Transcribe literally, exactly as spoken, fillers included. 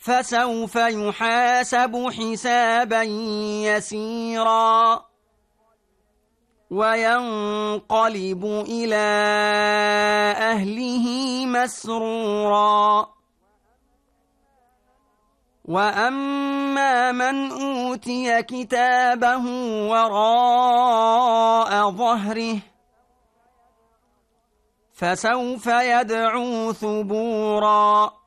فسوف يحاسب حسابا يسيرا وينقلب إلى أهله مسرورا وأما من أوتي كتابه وراء ظهره فسوف يدعو ثبورا